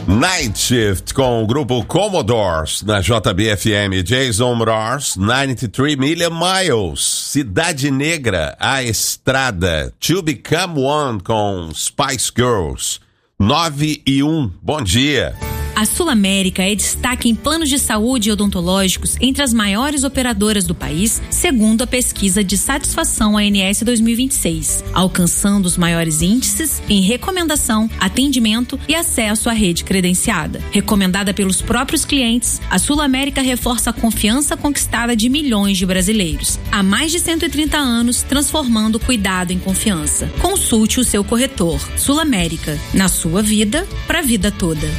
Night Shift com o grupo Commodores na JBFM. Jason Mraz, 93 Million Miles. Cidade Negra, A Estrada. To Become One com Spice Girls. 9:01. Bom dia. A Sul América é destaque em planos de saúde e odontológicos entre as maiores operadoras do país, segundo a pesquisa de satisfação ANS 2026, alcançando os maiores índices em recomendação, atendimento e acesso à rede credenciada. Recomendada pelos próprios clientes, a Sul América reforça a confiança conquistada de milhões de brasileiros. Há mais de 130 anos, transformando o cuidado em confiança. Consulte o seu corretor. Sul América, na sua vida, para a vida toda.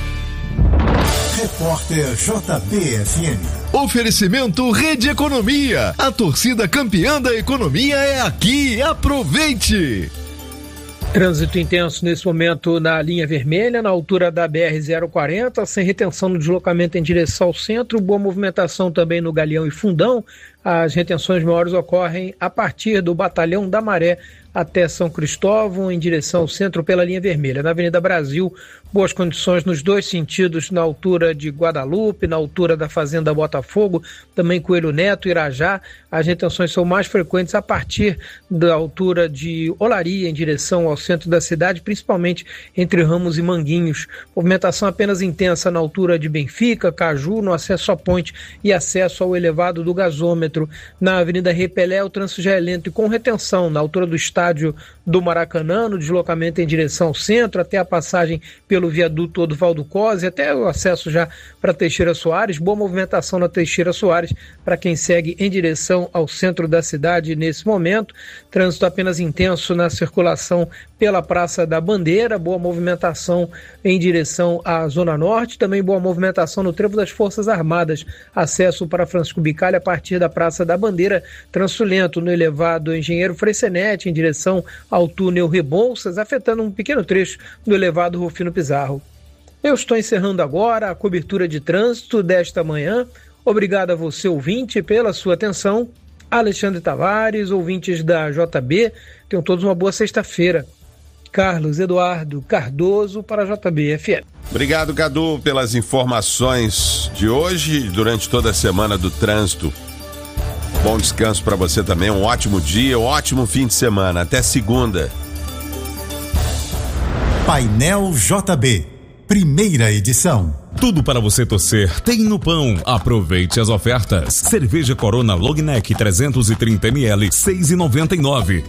Repórter JBFM. Oferecimento Rede Economia. A torcida campeã da economia é aqui. Aproveite! Trânsito intenso nesse momento na linha vermelha, na altura da BR-040, sem retenção no deslocamento em direção ao centro, boa movimentação também no Galeão e Fundão. As retenções maiores ocorrem a partir do Batalhão da Maré até São Cristóvão, em direção ao centro pela linha vermelha. Na Avenida Brasil, boas condições nos dois sentidos, na altura de Guadalupe, na altura da Fazenda Botafogo, também Coelho Neto, Irajá. As retenções são mais frequentes a partir da altura de Olaria, em direção ao centro da cidade, principalmente entre Ramos e Manguinhos. Movimentação apenas intensa na altura de Benfica, Caju, no acesso à ponte e acesso ao elevado do gasômetro. Na Avenida Repelé, o trânsito já é lento e com retenção na altura do estádio do Maracanã, no deslocamento em direção ao centro, até a passagem pelo viaduto Oduvaldo Cosi, até o acesso já para Teixeira Soares. Boa movimentação na Teixeira Soares para quem segue em direção ao centro da cidade nesse momento. Trânsito apenas intenso na circulação pela Praça da Bandeira, boa movimentação em direção à Zona Norte, também boa movimentação no Trevo das Forças Armadas, acesso para Francisco Bicalho a partir da Praça da Bandeira, trânsito lento no elevado Engenheiro Frecenete em direção ao túnel Rebouças, afetando um pequeno trecho do elevado Rufino Pizarro. Eu estou encerrando agora a cobertura de trânsito desta manhã. Obrigado a você, ouvinte, pela sua atenção. Alexandre Tavares, ouvintes da JB, tenham todos uma boa sexta-feira. Carlos Eduardo Cardoso para a JBFM. Obrigado, Cadu, pelas informações de hoje e durante toda a semana do trânsito. Bom descanso para você também, um ótimo dia, um ótimo fim de semana. Até segunda. Painel JB, primeira edição. Tudo para você torcer tem no Pão. Aproveite as ofertas. Cerveja Corona Long Neck 330 ml, 6,99.